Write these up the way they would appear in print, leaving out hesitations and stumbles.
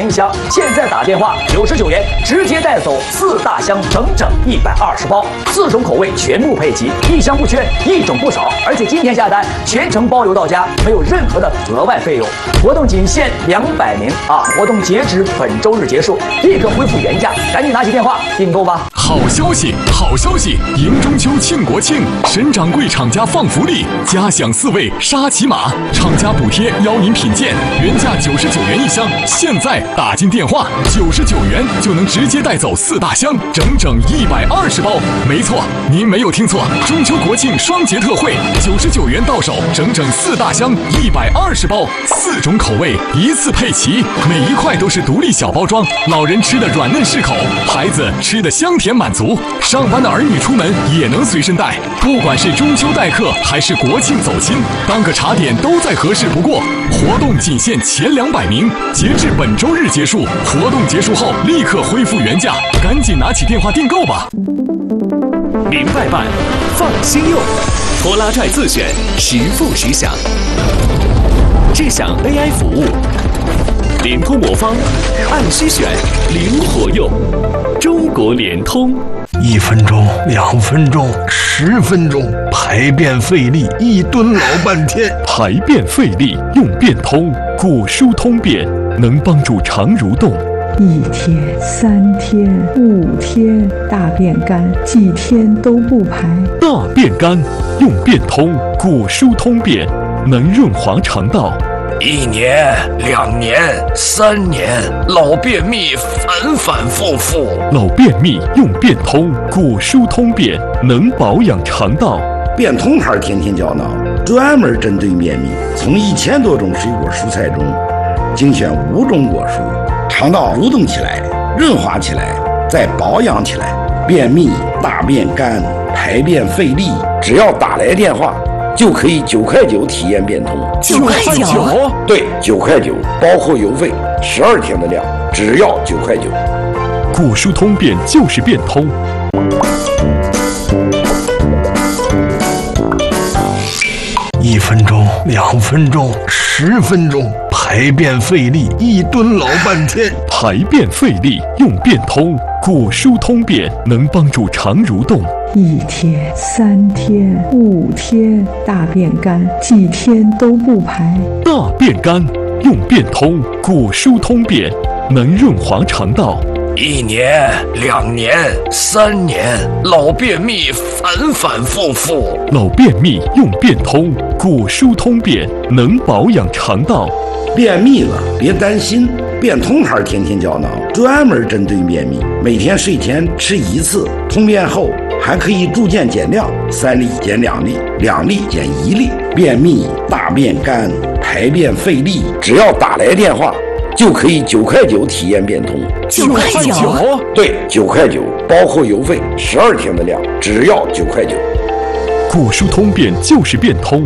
音箱，现在打电话99元，直接带走4大箱，整120包，4种口味全部配齐，一箱不缺，一种不少。而且今天下单全程包邮到家，没有任何的额外费用。活动仅限200名啊！活动截止本周日结束，立刻恢复原价，赶紧拿起电话订购吧！ 好消息，好消息！迎中秋庆国庆，沈掌柜厂家放福利，嘉享4味沙琪玛，厂家补贴邀您品鉴，原价99元一箱，现在打进电话，99元就能直接带走4大箱，整120包。没错，您没有听错，中秋国庆双节特惠，99元到手，整4大箱120包，4种口味一次配齐，每一块都是独立小包装，老人吃的软嫩适口，孩子吃的香甜满足，上班的儿女出门也能随身带。不管是中秋待客还是国庆走亲，当个茶点都再合适不过。活动仅限前200名，截至本周日结束。活动结束后立刻恢复原价，赶紧拿起电话订购吧。 明白办，放心用，拖拉拽自选，实付实享。智享 AI 服务，联通魔方，按需选，灵活用。中国联通。 1分钟、2分钟、10分钟，排便费力，一蹲老半天。 排便费力用便通，果蔬通便，能帮助肠蠕动。 1天、3天、5天，大便干，几天都不排。 大便干用便通，果蔬通便，能润滑肠道。 1年、2年、3年，老便秘反反复复。 老便秘用便通，果蔬通便，能保养肠道。 便通牌天天胶囊，专门针对便秘，从1000多种水果蔬菜中精选5种果蔬，肠道蠕动起来，润滑起来，再保养起来。便秘、大便干、排便费力，只要打来电话，就可以9块9体验便通。 9块9？ 对，9块9，包括邮费，12天的量，只要9块9。 果蔬通便就是便通。 1分钟、2分钟、10分钟，排便费力，一蹲老半天。 排便费力用便通，果蔬通便，能帮助肠蠕动。 1天、3天、5天，大便干，几天都不排。 大便干用便通，果蔬通便，能润滑肠道。 1年、2年、3年，老便秘反反复复。 老便秘用便通，果蔬通便，能保养肠道。 便秘了别担心，便通牌天天胶囊专门针对便秘，每天睡前吃1次，通便后还可以逐渐减量，3粒减2粒，2粒减1粒。便秘、大便干、排便费力，只要打来电话，就可以9块9体验便通。 9块9？ 对，9块9，包括邮费，12天的量，只要9块9。 果蔬通便就是便通。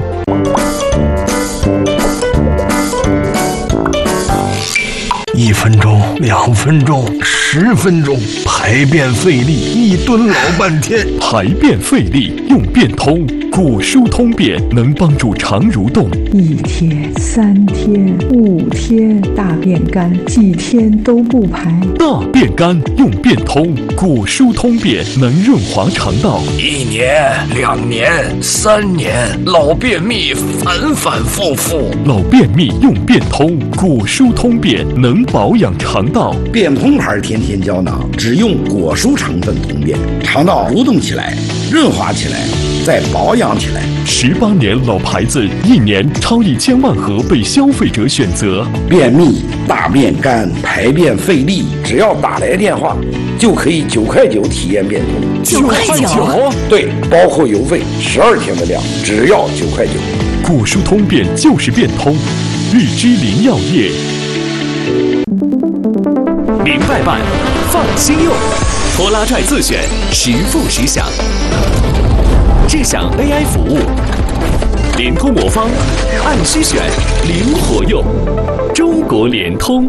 1分钟、2分钟、10分钟，排便费力，一蹲老半天。 排便费力用便通，果蔬通便，能帮助肠蠕动。 1天、3天、5天，大便干，几天都不排。 大便干用便通，果蔬通便，能润滑肠道。 1年、2年、3年，老便秘反反复复。 老便秘用便通，果蔬通便，能保养肠道。 便通牌天天胶囊只用果蔬成分通便，肠道蠕动起来，润滑起来，再保养起来。 18年老牌子，1年超1000万盒被消费者选择。 便秘、大便干、排便费力，只要打来电话，就可以9块9体验便通。 9块9？ 对，包括邮费，12天的量，只要9块9。 果蔬通便就是便通，日之林药业。 明白办，放心用，拖拉拽自选，实付实享。智享 AI 服务，联通魔方，按需选，灵活用。中国联通。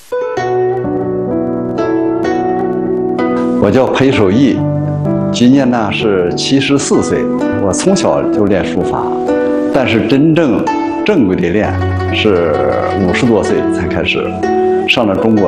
我叫裴守义，今年呢是74岁。我从小就练书法，但是真正正规的练是50多岁才开始。上了中国